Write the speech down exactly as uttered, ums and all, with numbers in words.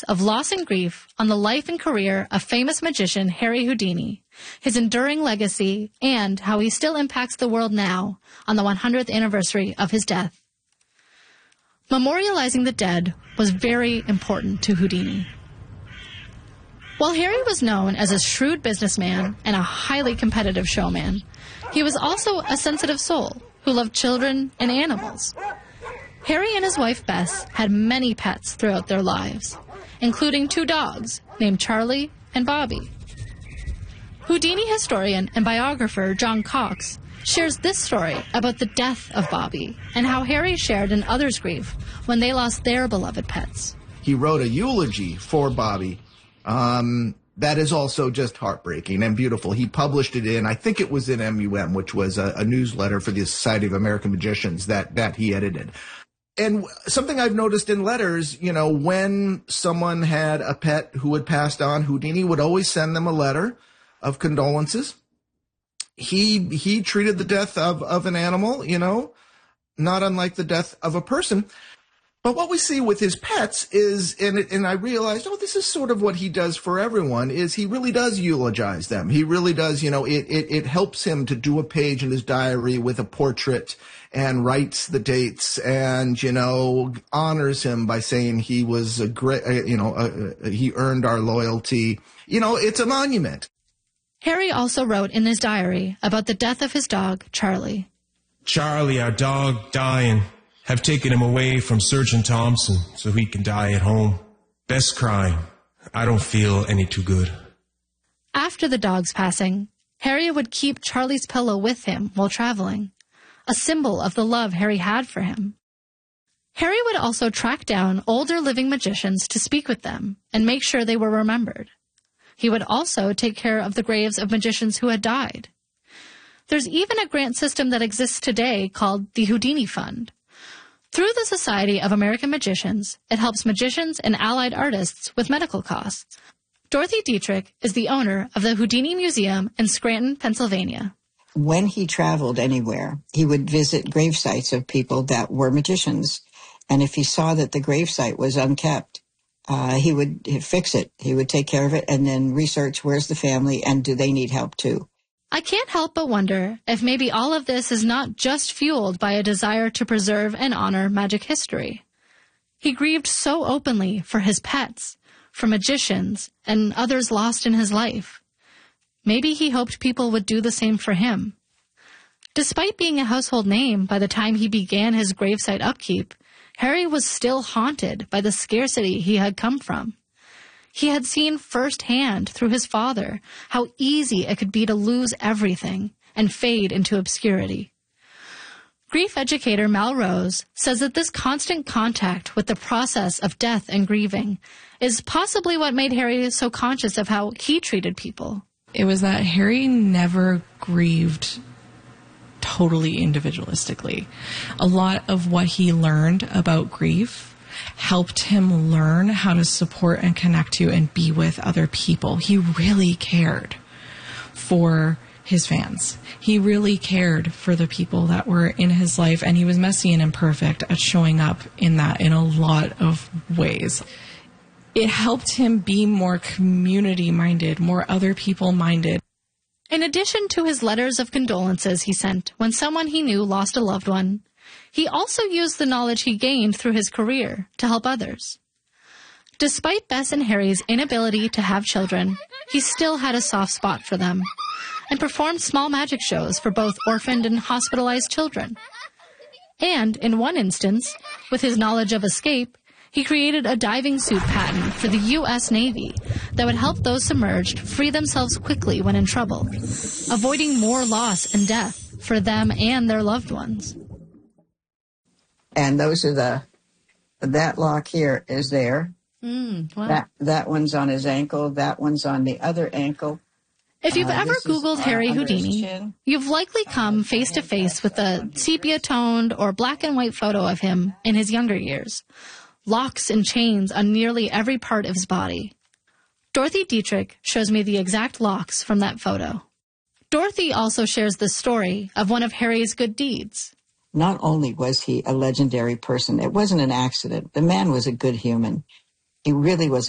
books of loss and grief on the life and career of famous magician Harry Houdini, his enduring legacy, and how he still impacts the world now on the one hundredth anniversary of his death. Memorializing the dead was very important to Houdini. While Harry was known as a shrewd businessman and a highly competitive showman, he was also a sensitive soul who loved children and animals. Harry and his wife Bess had many pets throughout their lives, including two dogs named Charlie and Bobby. Houdini historian and biographer John Cox shares this story about the death of Bobby and how Harry shared in others' grief when they lost their beloved pets. He wrote a eulogy for Bobby um, that is also just heartbreaking and beautiful. He published it in, I think it was in M U M, which was a, a newsletter for the Society of American Magicians that, that he edited. And something I've noticed in letters, you know, when someone had a pet who had passed on, Houdini would always send them a letter of condolences. He he treated the death of, of an animal, you know, not unlike the death of a person. But what we see with his pets is, and, it, and I realized, oh, this is sort of what he does for everyone, is he really does eulogize them. He really does, you know, it, it, it helps him to do a page in his diary with a portrait and writes the dates and, you know, honors him by saying he was a great, you know, uh, he earned our loyalty. You know, it's a monument. Harry also wrote in his diary about the death of his dog, Charlie. Charlie, our dog, dying. Have taken him away from Surgeon Thompson so he can die at home. Best crying. I don't feel any too good. After the dog's passing, Harry would keep Charlie's pillow with him while traveling, a symbol of the love Harry had for him. Harry would also track down older living magicians to speak with them and make sure they were remembered. He would also take care of the graves of magicians who had died. There's even a grant system that exists today called the Houdini Fund. Through the Society of American Magicians, it helps magicians and allied artists with medical costs. Dorothy Dietrich is the owner of the Houdini Museum in Scranton, Pennsylvania. When he traveled anywhere, he would visit grave sites of people that were magicians. And if he saw that the grave site was unkept, uh, he would fix it. He would take care of it and then research where's the family and do they need help too. I can't help but wonder if maybe all of this is not just fueled by a desire to preserve and honor magic history. He grieved so openly for his pets, for magicians, and others lost in his life. Maybe he hoped people would do the same for him. Despite being a household name by the time he began his gravesite upkeep, Harry was still haunted by the scarcity he had come from. He had seen firsthand through his father how easy it could be to lose everything and fade into obscurity. Grief educator Mal Rose says that this constant contact with the process of death and grieving is possibly what made Harry so conscious of how he treated people. It was that Harry never grieved totally individualistically. A lot of what he learned about grief helped him learn how to support and connect to and be with other people. He really cared for his fans. He really cared for the people that were in his life, and he was messy and imperfect at showing up in that in a lot of ways. It helped him be more community-minded, more other people-minded. In addition to his letters of condolences he sent when someone he knew lost a loved one, he also used the knowledge he gained through his career to help others. Despite Bess and Harry's inability to have children, he still had a soft spot for them and performed small magic shows for both orphaned and hospitalized children. And in one instance, with his knowledge of escape, he created a diving suit patent for the U S Navy that would help those submerged free themselves quickly when in trouble, avoiding more loss and death for them and their loved ones. And those are the, that lock here is there. Mm, wow. That that one's on his ankle. That one's on the other ankle. If you've uh, ever Googled is, Harry uh, Houdini, you've likely come face to face with a sepia-toned or black and white photo of him in his younger years. Locks and chains on nearly every part of his body. Dorothy Dietrich shows me the exact locks from that photo. Dorothy also shares the story of one of Harry's good deeds. Not only was he a legendary person, it wasn't an accident. The man was a good human. He really was